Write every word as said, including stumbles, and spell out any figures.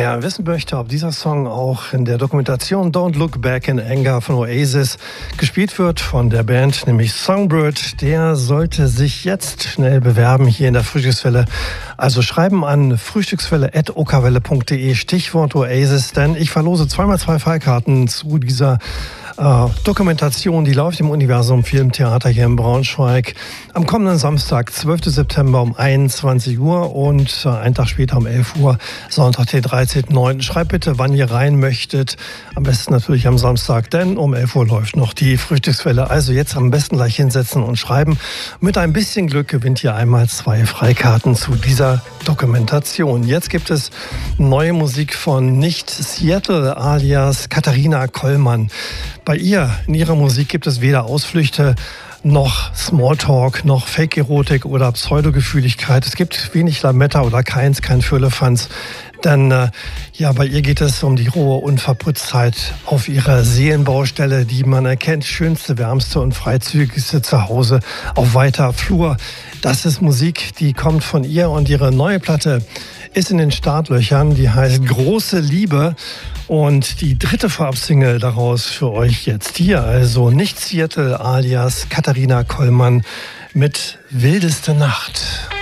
Wer wissen möchte, ob dieser Song auch in der Dokumentation Don't Look Back in Anger von Oasis gespielt wird von der Band, nämlich Songbird, der sollte sich jetzt schnell bewerben hier in der Frühstückswelle. Also schreiben an frühstückswelle at okawelle punkt de, Stichwort Oasis, denn ich verlose zweimal zwei Freikarten zu dieser äh, Dokumentation, die läuft im Universum Filmtheater hier in Braunschweig am kommenden Samstag, zwölften September um einundzwanzig Uhr und äh, einen Tag später um elf Uhr, Sonntag, den dreizehnten neunten Schreibt bitte, wann ihr rein möchtet. Am besten natürlich am Samstag, denn um elf Uhr läuft noch die Frühstückswelle. Also jetzt am besten gleich hinsetzen und schreiben. Mit ein bisschen Glück gewinnt ihr einmal zwei Freikarten zu dieser Dokumentation. Jetzt gibt es neue Musik von Nicht Seattle alias Katharina Kollmann. Bei ihr, in ihrer Musik gibt es weder Ausflüchte noch Smalltalk, noch Fake-Erotik oder Pseudogefühligkeit. Es gibt wenig Lametta oder keins, kein Fürlefanz. Denn äh, ja, bei ihr geht es um die rohe Unverputztheit auf ihrer Seelenbaustelle, die man erkennt, schönste, wärmste und freizügigste Zuhause auf weiter Flur. Das ist Musik, die kommt von ihr und ihre neue Platte ist in den Startlöchern, die heißt Große Liebe und die dritte Vorabsingle daraus für euch jetzt hier, also Nicht Seattle alias Katharina Kollmann mit Wildeste Nacht.